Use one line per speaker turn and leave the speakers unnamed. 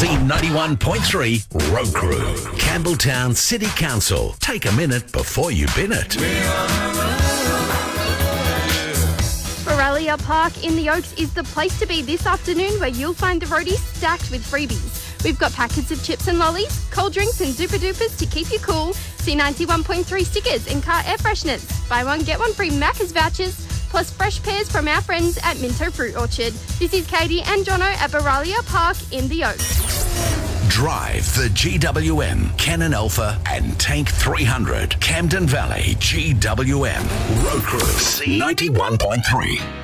C91.3 Road Crew, Campbelltown City Council. Take a minute before you bin it.
Moralia Park in the Oaks is the place to be this afternoon, where you'll find the roadies stacked with freebies. We've got packets of chips and lollies, cold drinks and Super Dupers to keep you cool, C91.3 stickers and car air fresheners, buy one get one free Macca's vouchers, plus fresh pears from our friends at Minto Fruit Orchard. This is Katie and Jono at Moralia Park in the Oaks.
Drive the GWM, Canon Alpha and Tank 300, Camden Valley GWM, Road Crew C91.3.